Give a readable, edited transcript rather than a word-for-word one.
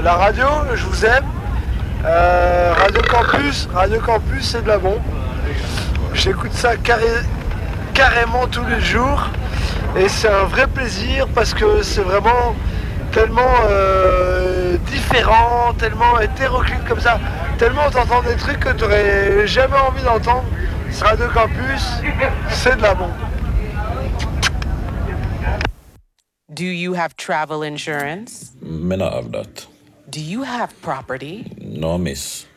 la radio, je vous aime. Radio Campus, c'est de la bombe. J'écoute ça carrément tous les jours. Et c'est un vrai plaisir parce que c'est vraiment tellement différent, tellement hétéroclite comme ça. Tellement t'entends des trucs que t'aurais jamais envie d'entendre. C'est Radio Campus, c'est de la bombe. Do you have travel insurance? Me not have that. Do you have property? No, miss.